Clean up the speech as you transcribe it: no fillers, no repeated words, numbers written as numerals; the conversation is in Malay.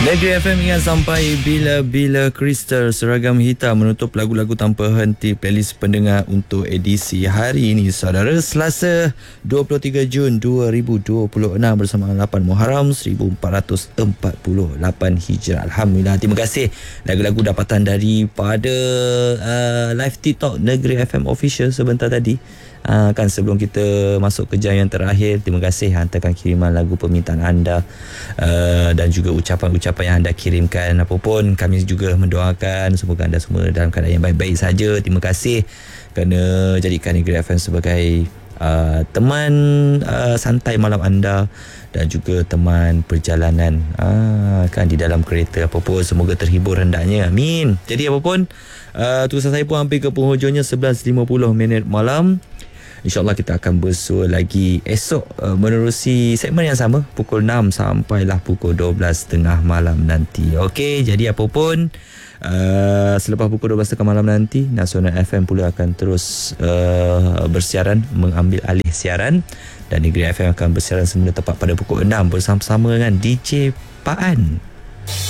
Negeri FM ingat sampai bila-bila Kristal seragam hitam menutup lagu-lagu tanpa henti playlist pendengar untuk edisi hari ini, saudara. Selasa 23 Jun 2026 bersama 8 Muharram 1448 Hijrah. Alhamdulillah. Terima kasih lagu-lagu dapatan daripada live TikTok Negeri FM Official sebentar tadi. Kan sebelum kita masuk ke jam yang terakhir, terima kasih hantarkan kiriman lagu permintaan anda dan juga ucapan-ucapan yang anda kirimkan. Apapun, kami juga mendoakan semoga anda semua dalam keadaan yang baik-baik saja. Terima kasih kerana jadikan Negeri FM sebagai teman santai malam anda dan juga teman perjalanan kan di dalam kereta. Apapun, semoga terhibur hendaknya. Amin. Jadi apapun, tugasan saya pun hampir ke penghujungnya, 11.50 minit malam. InsyaAllah kita akan bersua lagi esok menerusi segmen yang sama pukul 6 sampailah pukul 12.30 malam nanti. Okey, jadi apa pun selepas pukul 12.30 malam nanti, Nasional FM pula akan terus bersiaran, mengambil alih siaran, dan Negeri FM akan bersiaran semula tepat pada pukul 6 bersama-sama dengan DJ Paan.